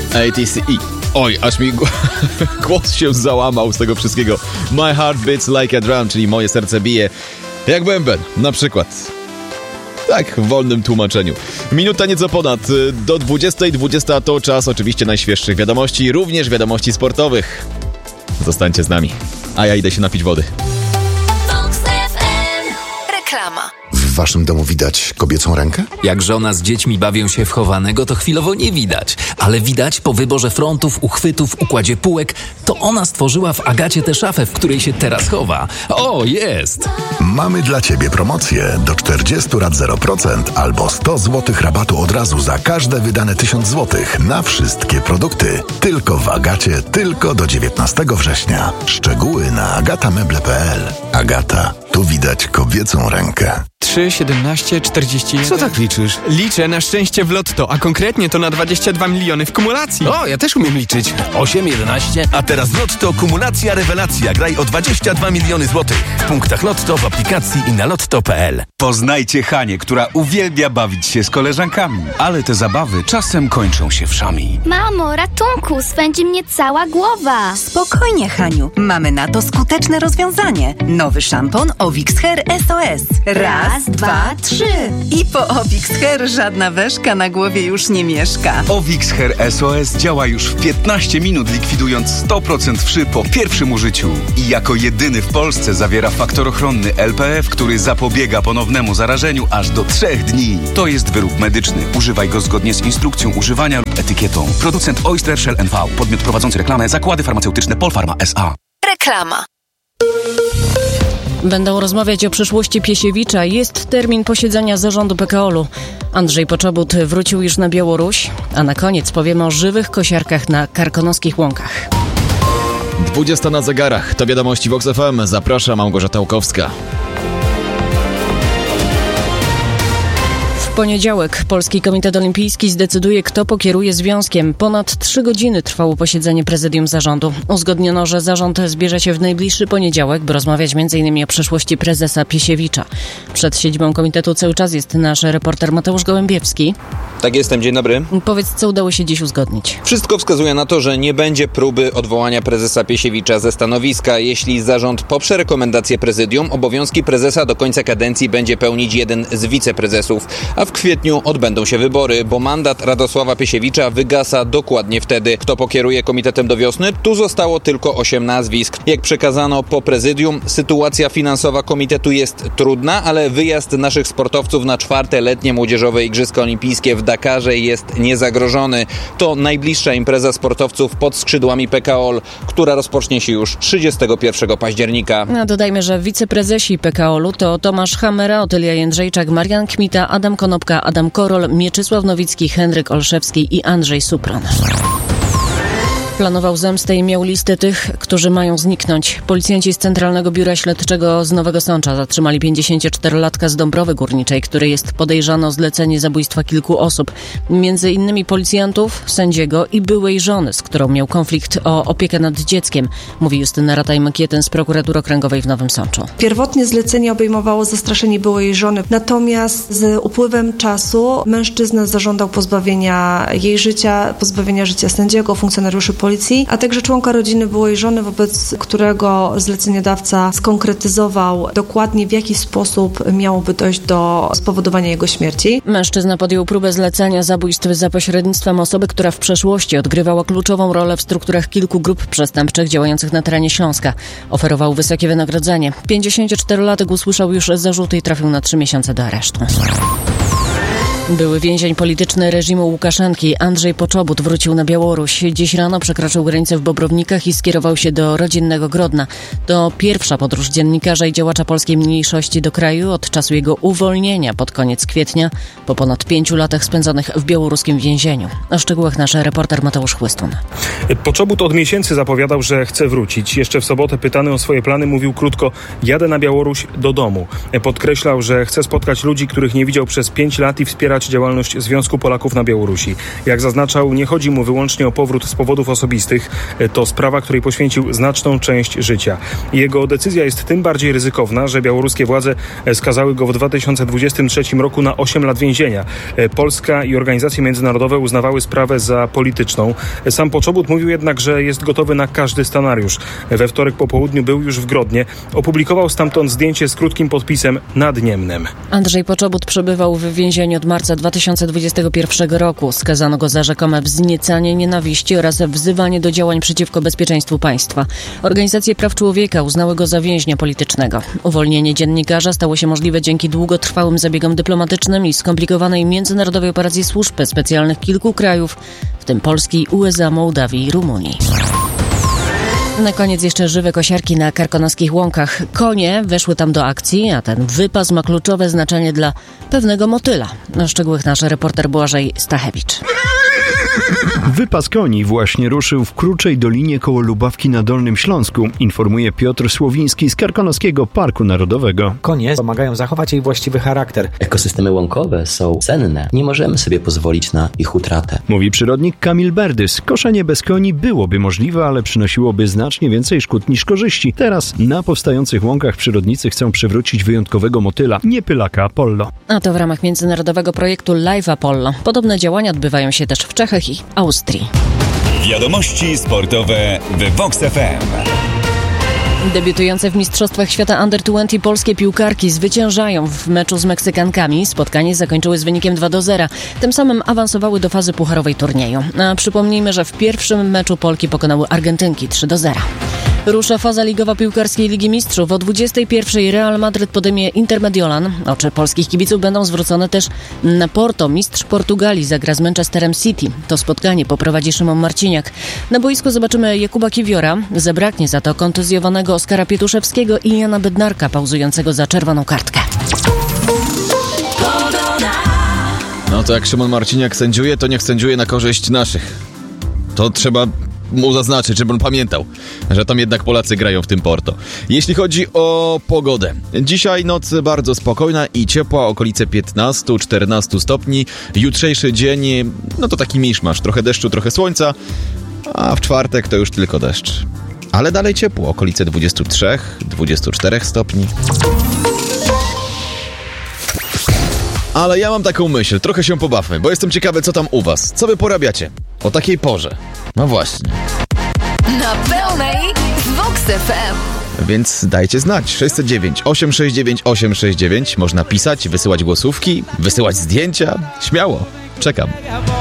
ATCE. Oj, aż mi głos się załamał z tego wszystkiego. My heart beats like a drum, czyli moje serce bije jak bęben, na przykład. Tak, w wolnym tłumaczeniu. Minuta nieco ponad. Do 20:20 to czas oczywiście najświeższych wiadomości, również wiadomości sportowych. Zostańcie z nami, a ja idę się napić wody. Reklama. W waszym domu widać kobiecą rękę? Jak żona z dziećmi bawią się w chowanego, to chwilowo nie widać. Ale widać po wyborze frontów, uchwytów, układzie półek, to ona stworzyła w Agacie tę szafę, w której się teraz chowa. O, jest! Mamy dla ciebie promocję. Do 40 lat 0% albo 100 zł rabatu od razu za każde wydane 1000 zł na wszystkie produkty. Tylko w Agacie, tylko do 19 września. Szczegóły na agatameble.pl. Agata, tu widać kobiecą rękę. 3, 17, 41. Co tak liczysz? Liczę na szczęście w lotto, a konkretnie to na 22 miliony w kumulacji. O, ja też umiem liczyć. 8, 11. A teraz Lotto kumulacja rewelacja. Graj o 22 miliony złotych. W punktach Lotto, w aplikacji i na lotto.pl. Poznajcie Hanię, która uwielbia bawić się z koleżankami. Ale te zabawy czasem kończą się wszami. Mamo, ratunku, swędzi mnie cała głowa. Spokojnie, Haniu. Mamy na to skuteczne rozwiązanie. Nowy szampon Ovix Hair SOS. Raz, 2, 3. I po Ovix Hair żadna weszka na głowie już nie mieszka. Ovix Hair SOS działa już w 15 minut, likwidując 100% wszy po pierwszym użyciu. I jako jedyny w Polsce zawiera faktor ochronny LPF, który zapobiega ponownemu zarażeniu aż do 3 dni. To jest wyrób medyczny. Używaj go zgodnie z instrukcją używania lub etykietą. Producent Oyster Shell NV. Podmiot prowadzący reklamę Zakłady Farmaceutyczne Polpharma S.A. Reklama. Będą rozmawiać o przyszłości Piesiewicza. Jest termin posiedzenia zarządu PKOL-u. Andrzej Poczobut wrócił już na Białoruś, a na koniec powiemy o żywych kosiarkach na karkonoskich łąkach. 20 na zegarach. To wiadomości Vox FM. Zaprasza Małgorzata Łukowska. W poniedziałek Polski Komitet Olimpijski zdecyduje, kto pokieruje związkiem. Ponad 3 godziny trwało posiedzenie prezydium zarządu. Uzgodniono, że zarząd zbierze się w najbliższy poniedziałek, by rozmawiać m.in. o przyszłości prezesa Piesiewicza. Przed siedzibą komitetu cały czas jest nasz reporter Mateusz Gołębiewski. Tak, jestem. Dzień dobry. Powiedz, co udało się dziś uzgodnić. Wszystko wskazuje na to, że nie będzie próby odwołania prezesa Piesiewicza ze stanowiska. Jeśli zarząd poprze rekomendację prezydium, obowiązki prezesa do końca kadencji będzie pełnić jeden z wiceprezesów. A w kwietniu odbędą się wybory, bo mandat Radosława Piesiewicza wygasa dokładnie wtedy. Kto pokieruje komitetem do wiosny? Tu zostało tylko 8 nazwisk. Jak przekazano po prezydium, sytuacja finansowa komitetu jest trudna, ale wyjazd naszych sportowców na 4. letnie młodzieżowe Igrzyska Olimpijskie w Dakarze jest niezagrożony. To najbliższa impreza sportowców pod skrzydłami PKOL, która rozpocznie się już 31 października. Dodajmy, że wiceprezesi PKOL-u to Tomasz Hamera, Otylia Jędrzejczak, Marian Kmita, Adam Konopka, Adam Korol, Mieczysław Nowicki, Henryk Olszewski i Andrzej Supron. Planował zemstę i miał listę tych, którzy mają zniknąć. Policjanci z Centralnego Biura Śledczego z Nowego Sącza zatrzymali 54-latka z Dąbrowy Górniczej, który jest podejrzany o zlecenie zabójstwa kilku osób. Między innymi policjantów, sędziego i byłej żony, z którą miał konflikt o opiekę nad dzieckiem, mówi Justyna Rataj-Makieten z Prokuratury Okręgowej w Nowym Sączu. Pierwotnie zlecenie obejmowało zastraszenie byłej żony, natomiast z upływem czasu mężczyzna zażądał pozbawienia jej życia, pozbawienia życia sędziego, funkcjonariuszy policji, a także członka rodziny byłej żony, wobec którego zleceniodawca skonkretyzował dokładnie, w jaki sposób miałoby dojść do spowodowania jego śmierci. Mężczyzna podjął próbę zlecenia zabójstw za pośrednictwem osoby, która w przeszłości odgrywała kluczową rolę w strukturach kilku grup przestępczych działających na terenie Śląska. Oferował wysokie wynagrodzenie. 54-latek usłyszał już zarzuty i trafił na 3 miesiące do aresztu. Były więzień polityczny reżimu Łukaszenki Andrzej Poczobut wrócił na Białoruś. Dziś rano przekroczył granicę w Bobrownikach i skierował się do rodzinnego Grodna. To pierwsza podróż dziennikarza i działacza polskiej mniejszości do kraju od czasu jego uwolnienia pod koniec kwietnia, po ponad 5 latach spędzonych w białoruskim więzieniu. O szczegółach nasz reporter Mateusz Chłystun. Poczobut od miesięcy zapowiadał, że chce wrócić. Jeszcze w sobotę pytany o swoje plany mówił krótko: jadę na Białoruś do domu. Podkreślał, że chce spotkać ludzi, których nie widział przez 5 lat i wspierać wspierać działalność Związku Polaków na Białorusi. Jak zaznaczał, nie chodzi mu wyłącznie o powrót z powodów osobistych. To sprawa, której poświęcił znaczną część życia. Jego decyzja jest tym bardziej ryzykowna, że białoruskie władze skazały go w 2023 roku na 8 lat więzienia. Polska i organizacje międzynarodowe uznawały sprawę za polityczną. Sam Poczobut mówił jednak, że jest gotowy na każdy scenariusz. We wtorek po południu był już w Grodnie. Opublikował stamtąd zdjęcie z krótkim podpisem nad Niemnem. Andrzej Poczobut przebywał w więzieniu od marca 2021 roku. Skazano go za rzekome wzniecanie nienawiści oraz wzywanie do działań przeciwko bezpieczeństwu państwa. Organizacje praw człowieka uznały go za więźnia politycznego. Uwolnienie dziennikarza stało się możliwe dzięki długotrwałym zabiegom dyplomatycznym i skomplikowanej międzynarodowej operacji służb specjalnych kilku krajów, w tym Polski, USA, Mołdawii i Rumunii. Na koniec jeszcze żywe kosiarki na karkonoskich łąkach. Konie weszły tam do akcji, a ten wypas ma kluczowe znaczenie dla pewnego motyla. Na szczegółach nasz reporter Błażej Stachewicz. Wypas koni właśnie ruszył w Kruczej Dolinie koło Lubawki na Dolnym Śląsku, informuje Piotr Słowiński z Karkonoskiego Parku Narodowego. Konie pomagają zachować jej właściwy charakter. Ekosystemy łąkowe są cenne. Nie możemy sobie pozwolić na ich utratę. Mówi przyrodnik Kamil Berdys. Koszenie bez koni byłoby możliwe, ale przynosiłoby znacznie więcej szkód niż korzyści. Teraz na powstających łąkach przyrodnicy chcą przywrócić wyjątkowego motyla, nie pylaka Apollo. A to w ramach międzynarodowego projektu Live Apollo. Podobne działania odbywają się też w Czechach i Austrii. Wiadomości sportowe w Vox FM. Debiutujące w Mistrzostwach Świata Under-20 polskie piłkarki zwyciężają w meczu z Meksykankami. Spotkanie zakończyły z wynikiem 2-0. Tym samym awansowały do fazy pucharowej turnieju. A przypomnijmy, że w pierwszym meczu Polki pokonały Argentynki 3-0. Rusza faza ligowa piłkarskiej Ligi Mistrzów. O 21:00 Real Madryt podejmie Inter Mediolan. Oczy polskich kibiców będą zwrócone też na Porto. Mistrz Portugalii zagra z Manchesterem City. To spotkanie poprowadzi Szymon Marciniak. Na boisku zobaczymy Jakuba Kiwiora. Zabraknie za to kontuzjowanego Oskara Pietuszewskiego i Jana Bednarka, pauzującego za czerwoną kartkę. No to jak Szymon Marciniak sędziuje, to niech sędziuje na korzyść naszych. To trzeba mu zaznaczyć, żeby on pamiętał, że tam jednak Polacy grają w tym Porto. Jeśli chodzi o pogodę, dzisiaj noc bardzo spokojna i ciepła, okolice 15-14 stopni. Jutrzejszy dzień, no to taki miszmasz, trochę deszczu, trochę słońca, a w czwartek to już tylko deszcz. Ale dalej ciepło, okolice 23-24 stopni. Ale ja mam taką myśl, trochę się pobawmy, bo jestem ciekawy, co tam u was. Co wy porabiacie o takiej porze? No właśnie. Na pełnej z Vox FM. Więc dajcie znać. 609 869 869. Można pisać, wysyłać głosówki, wysyłać zdjęcia. Śmiało. Czekam.